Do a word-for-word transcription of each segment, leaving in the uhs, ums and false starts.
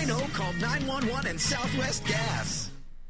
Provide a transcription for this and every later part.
I know. Call nine one one and Southwest Gas.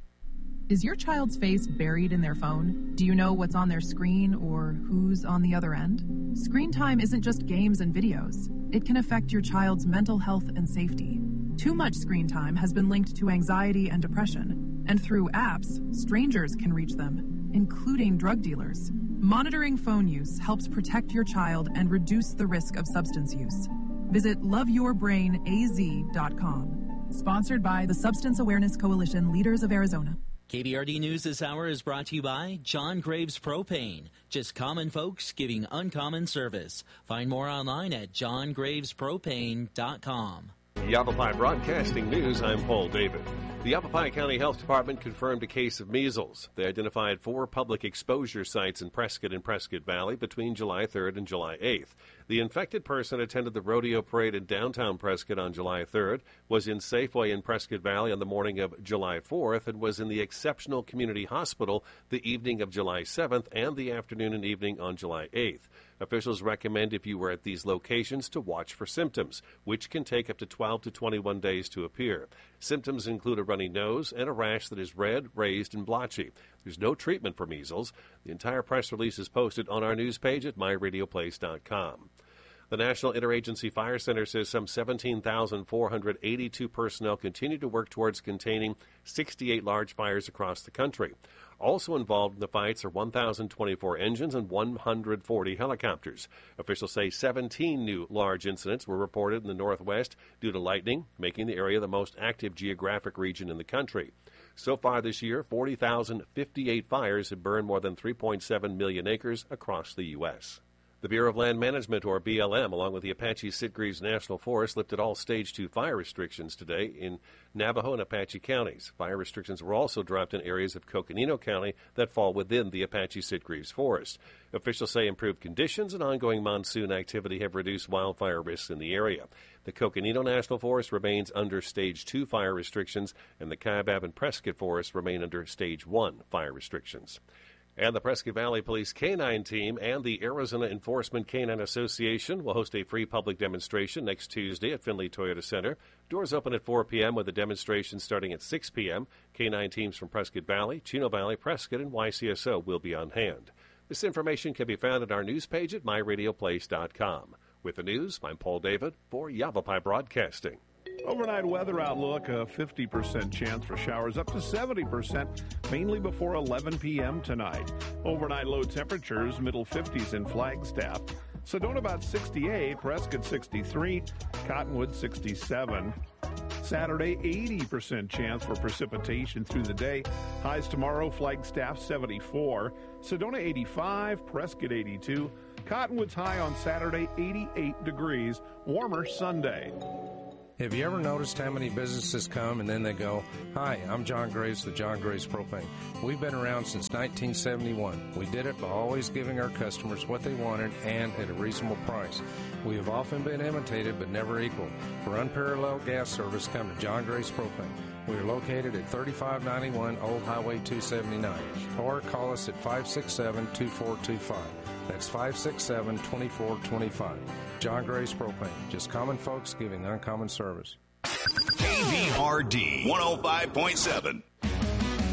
Is your child's face buried in their phone? Do you know what's on their screen or who's on the other end? Screen time isn't just games and videos. It can affect your child's mental health and safety. Too much screen time has been linked to anxiety and depression, and through apps, strangers can reach them, including drug dealers. Monitoring phone use helps protect your child and reduce the risk of substance use. Visit love your brain a z dot com. Sponsored by the Substance Awareness Coalition, Leaders of Arizona. K B R D News this hour is brought to you by John Graves Propane. Just common folks giving uncommon service. Find more online at john graves propane dot com. Yavapai Broadcasting News, I'm Paul David. The Yavapai County Health Department confirmed a case of measles. They identified four public exposure sites in Prescott and Prescott Valley between July third and July eighth. The infected person attended the rodeo parade in downtown Prescott on July third, was in Safeway in Prescott Valley on the morning of July fourth, and was in the Exceptional Community Hospital the evening of July seventh and the afternoon and evening on July eighth. Officials recommend if you were at these locations to watch for symptoms, which can take up to twelve to twenty-one days to appear. Symptoms include a runny nose and a rash that is red, raised, and blotchy. There's no treatment for measles. The entire press release is posted on our news page at my radio place dot com. The National Interagency Fire Center says some seventeen thousand four hundred eighty-two personnel continue to work towards containing sixty-eight large fires across the country. Also involved in the fights are one thousand twenty-four engines and one hundred forty helicopters. Officials say seventeen new large incidents were reported in the Northwest due to lightning, making the area the most active geographic region in the country. So far this year, forty thousand fifty-eight fires have burned more than three point seven million acres across the U S The Bureau of Land Management, or B L M, along with the Apache Sitgreaves National Forest, lifted all Stage two fire restrictions today in Navajo and Apache counties. Fire restrictions were also dropped in areas of Coconino County that fall within the Apache Sitgreaves Forest. Officials say improved conditions and ongoing monsoon activity have reduced wildfire risks in the area. The Coconino National Forest remains under Stage two fire restrictions, and the Kaibab and Prescott Forest remain under Stage one fire restrictions. And the Prescott Valley Police K nine Team and the Arizona Enforcement K nine Association will host a free public demonstration next Tuesday at Findlay Toyota Center. Doors open at four p.m. with the demonstration starting at six p.m. K nine teams from Prescott Valley, Chino Valley, Prescott, and Y C S O will be on hand. This information can be found at our news page at my radio place dot com. With the news, I'm Paul David for Yavapai Broadcasting. Overnight weather outlook, a fifty percent chance for showers, up to seventy percent, mainly before eleven p.m. tonight. Overnight low temperatures, middle fifties in Flagstaff. Sedona about sixty-eight, Prescott sixty-three, Cottonwood sixty-seven. Saturday, eighty percent chance for precipitation through the day. Highs tomorrow, Flagstaff seventy-four, Sedona eighty-five, Prescott eighty-two. Cottonwood's high on Saturday, eighty-eight degrees, warmer Sunday. Have you ever noticed how many businesses come and then they go, "Hi, I'm John Graves with John Graves Propane. We've been around since nineteen seventy-one. We did it by always giving our customers what they wanted and at a reasonable price. We have often been imitated but never equaled. For unparalleled gas service, come to John Graves Propane. We are located at thirty-five ninety-one Old Highway two seventy-nine, or call us at five six seven, two four two five. That's five six seven, two four two five. John Graves Propane, just common folks giving uncommon service. K V R D one oh five point seven.